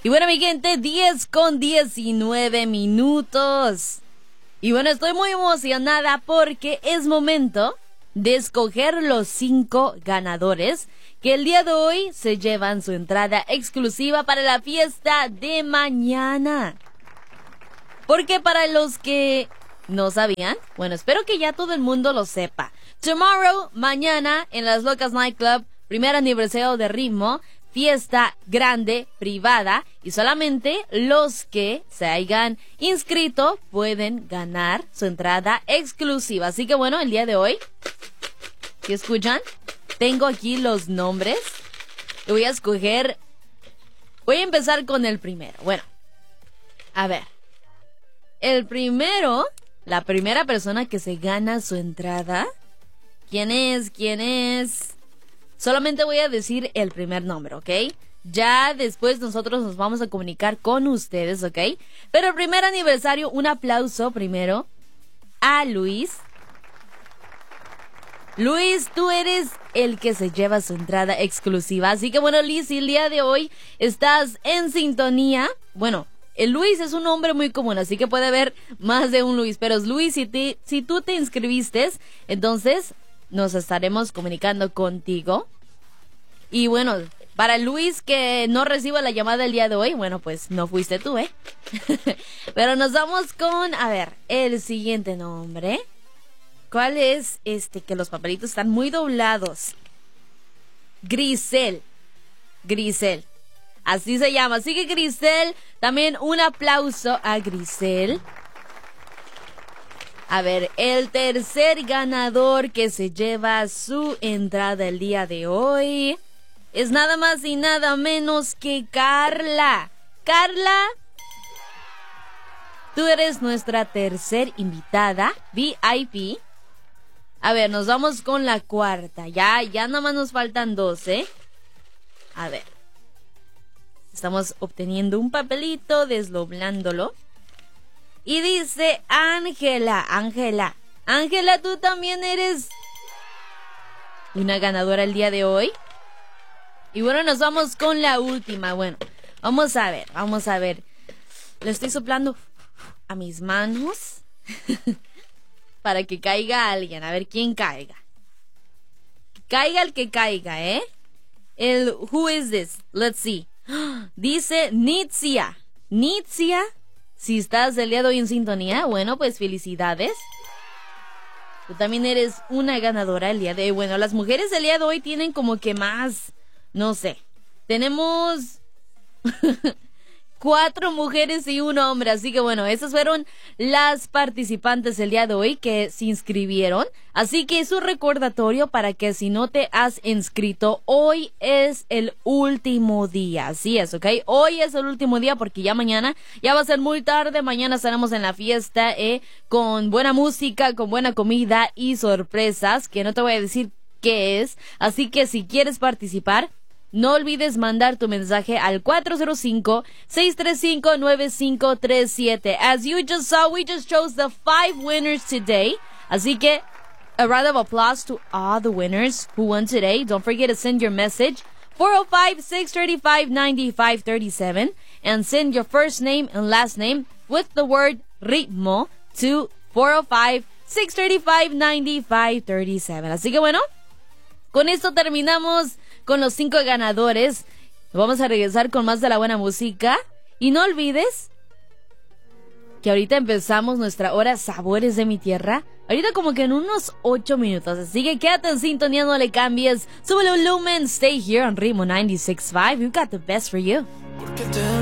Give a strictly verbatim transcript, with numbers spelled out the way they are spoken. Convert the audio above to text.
Y bueno, mi gente, diez con diecinueve minutos. Y bueno, estoy muy emocionada porque es momento de escoger los cinco ganadores que el día de hoy se llevan su entrada exclusiva para la fiesta de mañana. Porque para los que no sabían, bueno, espero que ya todo el mundo lo sepa. Tomorrow, mañana, en Las Locas Nightclub, primer aniversario de Ritmo, fiesta grande, privada, y solamente los que se hayan inscrito pueden ganar su entrada exclusiva. Así que bueno, el día de hoy, ¿sí escuchan? Tengo aquí los nombres. Y voy a escoger, voy a empezar con el primero. Bueno, a ver. El primero, la primera persona que se gana su entrada, ¿quién es? ¿Quién es? Solamente voy a decir el primer nombre, ¿ok? Ya después nosotros nos vamos a comunicar con ustedes, ¿ok? Pero el primer aniversario, un aplauso primero a Luis. Luis, tú eres el que se lleva su entrada exclusiva. Así que bueno, Liz, el día de hoy estás en sintonía. Bueno, el Luis es un nombre muy común, así que puede haber más de un Luis. Pero Luis, si, te, si tú te inscribiste, entonces nos estaremos comunicando contigo. Y bueno, para Luis que no reciba la llamada el día de hoy, bueno, pues no fuiste tú, ¿eh? Pero nos vamos con, a ver, el siguiente nombre. ¿Cuál es este? Que los papelitos están muy doblados. Grisel. Grisel. Así se llama. Así que Grisel, también un aplauso a Grisel. A ver, el tercer ganador que se lleva su entrada el día de hoy es nada más y nada menos que Carla. Carla, tú eres nuestra tercer invitada, V I P. A ver, nos vamos con la cuarta. Ya, ya nada más nos faltan dos, ¿eh? A ver. Estamos obteniendo un papelito, desdoblándolo. Y dice Ángela, Ángela. Ángela, tú también eres una ganadora el día de hoy. Y bueno, nos vamos con la última. Bueno, vamos a ver, vamos a ver. Le estoy soplando a mis manos para que caiga alguien. A ver quién caiga. Caiga el que caiga, ¿eh? El who is this? Let's see. Dice Nitzia. Nitzia. Si estás el día de hoy en sintonía, bueno, pues felicidades. Tú también eres una ganadora el día de hoy. Bueno, las mujeres el día de hoy tienen como que más, no sé. Tenemos cuatro mujeres y un hombre. Así que bueno, esas fueron las participantes el día de hoy que se inscribieron. Así que es un recordatorio para que si no te has inscrito, hoy es el último día. Así es, ¿ok? Hoy es el último día porque ya mañana, ya va a ser muy tarde. Mañana estaremos en la fiesta eh, con buena música, con buena comida y sorpresas que no te voy a decir qué es. Así que si quieres participar, no olvides mandar tu mensaje al cuatro cero cinco, seis tres cinco, nueve cinco tres siete. As you just saw, we just chose the five winners today. Así que, a round of applause to all the winners who won today. Don't forget to send your message four oh five, six three five, nine five three seven and send your first name and last name with the word ritmo to four oh five, six three five, nine five three seven. Así que bueno, con esto terminamos con los cinco ganadores. Vamos a regresar con más de la buena música. Y no olvides que ahorita empezamos nuestra hora Sabores de mi Tierra. Ahorita como que en unos ocho minutos. Así que quédate en sintonía, no le cambies. Sube el volumen. Stay here on Ritmo ninety-six point five. We've got the best for you.